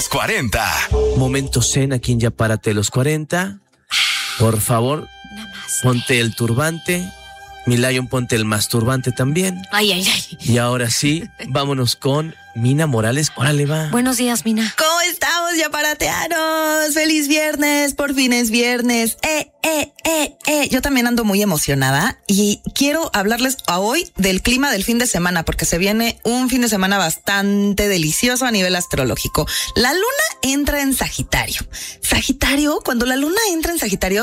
los 40. Momento zen aquí en Ya Párate los 40. Por favor, ponte el turbante. Mi Lion, ponte el masturbante también. Ay. Y ahora sí, vámonos con Mina Morales. Órale, va. Buenos días, Mina. ¿Cómo estamos, ya parateanos? ¡Feliz viernes! Por fin es viernes. Yo también ando muy emocionada y quiero hablarles hoy del clima del fin de semana, porque se viene un fin de semana bastante delicioso a nivel astrológico. La luna entra en Sagitario. Cuando la luna entra en Sagitario,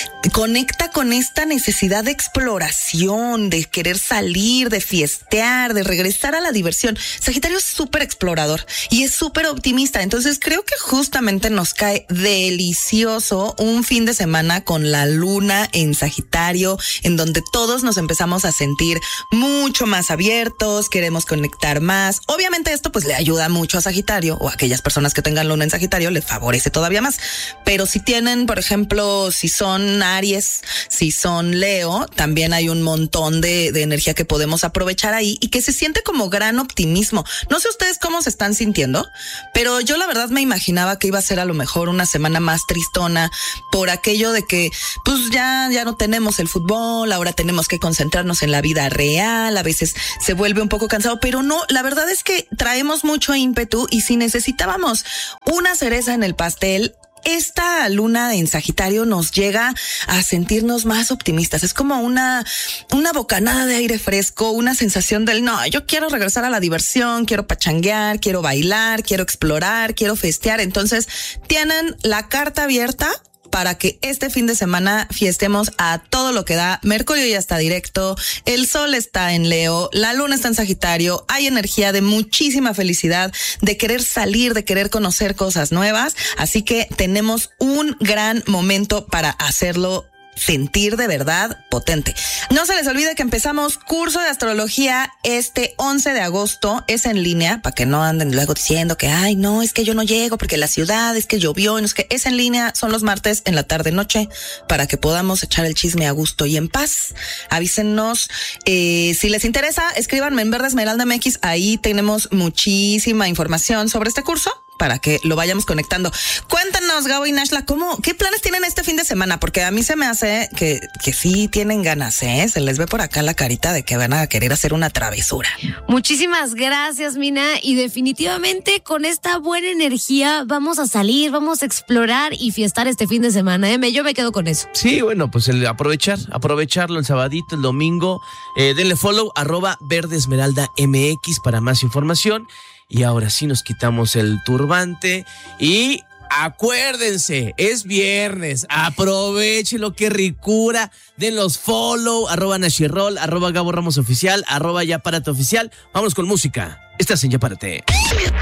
conecta con esta necesidad de exploración, de querer salir, de fiestear, de regresar a la diversión. Sagitario es súper explorador y es súper optimista. Entonces creo que justamente nos cae delicioso un fin de semana con la luna en Sagitario, en donde todos nos empezamos a sentir mucho más abiertos, queremos conectar más. Obviamente esto pues le ayuda mucho a Sagitario, o a aquellas personas que tengan luna en Sagitario le favorece todavía más. Pero si tienen, por ejemplo, si son Aries, si son Leo, también hay un montón de energía que podemos aprovechar ahí y que se siente como gran optimismo. No sé ustedes cómo se están sintiendo, pero yo la verdad me imaginaba que iba a ser a lo mejor una semana más tristona por aquello de que pues ya no tenemos el fútbol, ahora tenemos que concentrarnos en la vida real, a veces se vuelve un poco cansado, pero no, la verdad es que traemos mucho ímpetu y si necesitábamos una cereza en el pastel, esta luna en Sagitario nos llega a sentirnos más optimistas. Es como una bocanada de aire fresco, una sensación del no, yo quiero regresar a la diversión, quiero pachanguear, quiero bailar, quiero explorar, quiero festear. Entonces tienen la carta abierta para que este fin de semana fiestemos a todo lo que da. Mercurio ya está directo, el sol está en Leo, la luna está en Sagitario, hay energía de muchísima felicidad, de querer salir, de querer conocer cosas nuevas, así que tenemos un gran momento para hacerlo sentir de verdad potente. No se les olvide que empezamos curso de astrología este 11 de agosto, es en línea, para que no anden luego diciendo que ay no, es que yo no llego porque la ciudad, es que llovió, no es que es en línea, son los martes en la tarde noche, para que podamos echar el chisme a gusto y en paz. Avísennos, si les interesa, escríbanme en Verde Esmeralda MX, ahí tenemos muchísima información sobre este curso, para que lo vayamos conectando. Cuéntanos, Gabo y Nashla, ¿qué planes tienen este fin de semana? Porque a mí se me hace que sí tienen ganas, ¿eh? Se les ve por acá la carita de que van a querer hacer una travesura. Muchísimas gracias, Mina, y definitivamente con esta buena energía vamos a salir, vamos a explorar y fiestar este fin de semana, ¿eh? Yo me quedo con eso. Sí, bueno, pues aprovecharlo el sabadito, el domingo. Denle follow, @Verde Esmeralda MX para más información. Y ahora sí nos quitamos el turbante y acuérdense, es viernes, aprovechenlo, qué ricura, den los follow, @Nashirol, @Gabo Ramos Oficial, @Ya Párate Oficial. Vámonos con música, estás en Ya Párate.